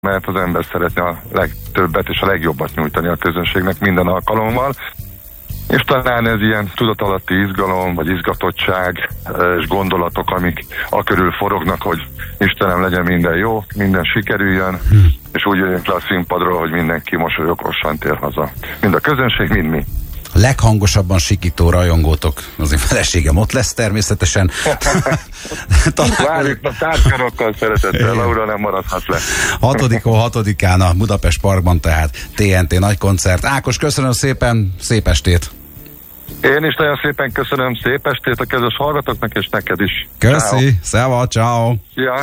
mert az ember szeretne a legtöbbet és a legjobbat nyújtani a közönségnek minden alkalommal. És talán ez ilyen tudatalatti izgalom, vagy izgatottság és gondolatok, amik akörül forognak, hogy Istenem, legyen minden jó, minden sikerüljön, és úgy jöjjünk le a színpadról, hogy mindenki mosolyogosan tér haza. Mind a közönség, mind mi. A leghangosabban sikító rajongótok, az én feleségem ott lesz természetesen. Várjuk a tárgykarokkal, szeretettel, Laura nem maradhat le. 6-án a Budapest Parkban, tehát TNT nagy koncert. Ákos, köszönöm szépen, szép estét! Én is nagyon szépen köszönöm, szép estét a kedves hallgatóknak, és neked is. Köszi, szeva, ciao. Ja.